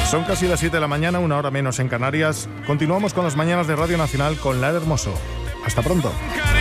Son casi las 7 de la mañana, una hora menos en Canarias. Continuamos con las mañanas de Radio Nacional con Lara Hermoso. Hasta pronto.